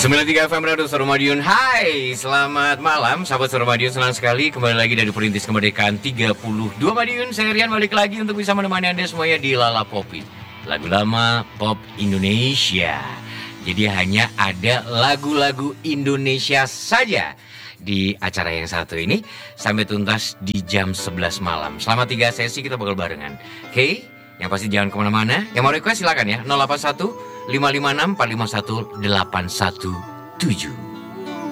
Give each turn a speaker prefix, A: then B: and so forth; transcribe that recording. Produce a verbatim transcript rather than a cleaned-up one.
A: sembilan puluh tiga F M Radio Suara Madiun. Hai, selamat malam sahabat Suara Madiun. Senang sekali kembali lagi dari Perintis Kemerdekaan tiga puluh dua Madiun. Saya Rian balik lagi untuk bisa menemani Anda semuanya di Lala Popi, lagu lama pop Indonesia. Jadi hanya ada lagu-lagu Indonesia saja di acara yang satu ini sampai tuntas di jam sebelas malam. Selama tiga sesi kita bakal barengan. Oke, okay? Yang pasti jangan kemana-mana. Yang mau request silakan ya, nol delapan satu lima lima enam empat lima satu delapan satu tujuh.